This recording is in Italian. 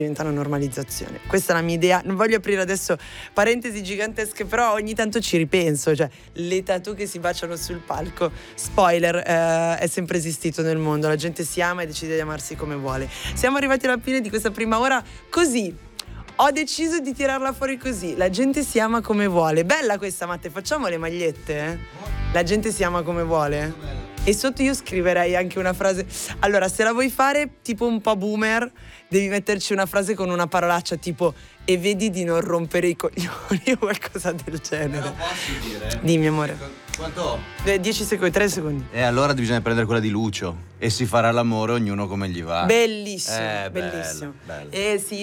diventa una normalizzazione. Questa è la mia idea. Non voglio aprire adesso parentesi gigantesche, però ogni tanto ci ripenso. Cioè, le tattoo che si baciano sul palco, spoiler, è sempre esistito nel mondo. La gente si ama e decide di amarsi come vuole. Siamo arrivati alla fine di questa prima ora così. Ho deciso di tirarla fuori così. La gente si ama come vuole. Bella questa, Matte, facciamo le magliette, eh? La gente si ama come vuole. E sotto io scriverei anche una frase. Allora, se la vuoi fare tipo un po' boomer, devi metterci una frase con una parolaccia tipo "e vedi di non rompere i coglioni" o qualcosa del genere. Lo posso dire? Dimmi, amore. Quanto ho? 10 secondi, 3 secondi. E allora bisogna prendere quella di Lucio e si farà l'amore ognuno come gli va. Bellissimo, Bella, bellissimo. bella. Sì,